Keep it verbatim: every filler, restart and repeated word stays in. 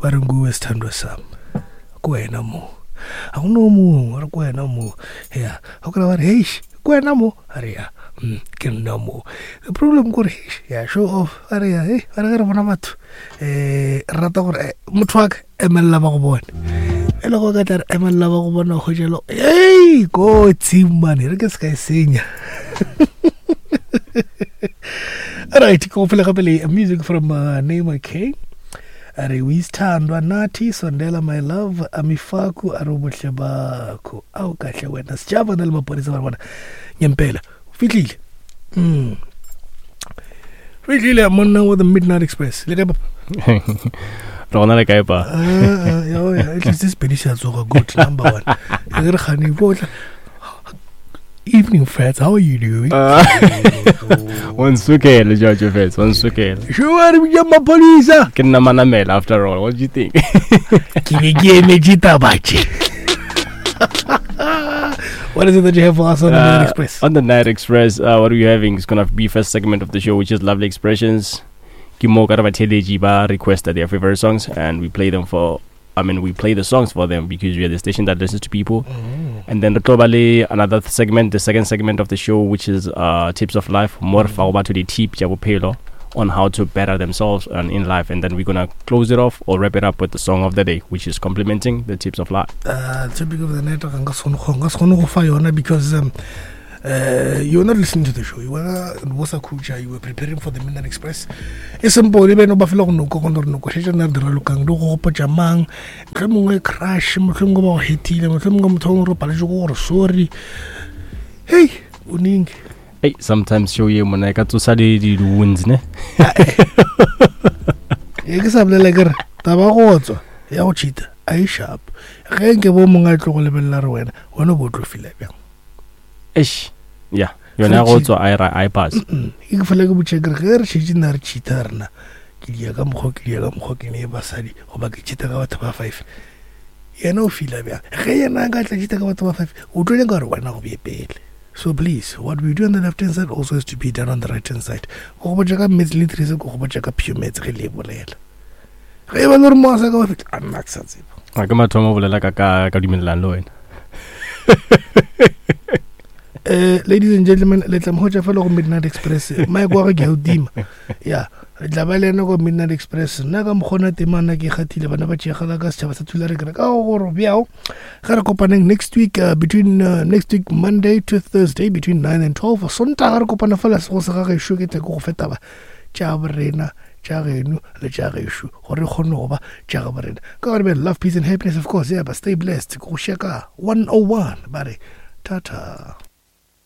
ba re nguwe sithandwa sami kuwena mo akunomungu ari kuwena mo ya akura ba re hey kuwena mo ari ya mm ke nna mo the problem gore ya show off ari ya hey ara re bona batho eh rata gore motho wa ka emella ba go bona ela go ka tla emella ba go bona go jelo hey go tsimane re ke se ka senya. Alright, go fela gape music from uh, Name K. Are we stand Nati Sondela my love Amifaku arobohle bakho au kahle wena sijaba na le maponisa ba bona nyempela fitlile mm fitlile monna with the Midnight Express le ka papa rona le ka pa ah yo ya it is this pedisha so good number one e re khani botla. Evening friends, how are you doing? One sukele George friends, one sukele. Sure are we my police? Can na manamela after all. What do you think? Give me jita bachi. What is it that you have for us on the uh, Night Express? On the Night Express, uh, what are we having? It's gonna be first segment of the show, which is Lovely Expressions. Kimo Karabatele Jiba requested their favorite songs, and we play them for. I mean, we play the songs for them because we are the station that listens to people. Mm. And then the globally another segment, the second segment of the show, which is uh, tips of life, more mm. to the tip Jabopelo on how to better themselves and in life. And then we're gonna close it off or wrap it up with the song of the day, which is complementing the tips of life. Uh, topic of the night, because um, uh, you're not listening to the show. You were was a kucha. You were preparing for the Midnight Express. It's simple. Even no buffalo no kokondor no question na dira lukang do ko pajamang. Kamu crash. Kamu go hiti. Kamu go mthong ro pala jugo sorry. Hey, uning. Hey, sometimes show you when I got to study the wounds, ne? Example like tabago. Ya ochita. Ai sharp. Renge bo monga tlo go lebella re wena. Wena bo tlo feel like. Ish, yeah. You're not also I I pass. You feel like a checker, she's in her cheaterna. Kiliagam Hokiagam Hokin Basadi, or Bakitaka five. You know, feel like Rayana got a Chitaka five. Udrin got one now be paid. So please, what we do on the left hand side also has to be done on the right hand side. Obajaka means literacy, Obajaka pumates reliable. Revalor Masa, I'm not sensible. I come at Tomo like a Kadimin Landloin. Uh, ladies and gentlemen, let's hoja follow Midnight Express. My go ga hodima. Yeah, la ba le no go Midnight Express. Na ga mkhona temana ke khathile bana ba tshegala ka setšhaba sa thula re ka go ro biao. Ga re kopaneng next week uh, between uh, next week Monday to Thursday between nine and twelve. Sonta ga re kopana fela se go se ga ge shu ke te go feta ba. Tja borena, tja genu, le tja ge shu. Gore khone go ba tja ga borena. Ka re be love, peace and happiness of course. Yeah, but stay blessed. Go shaka one oh one. Bare. Ta ta.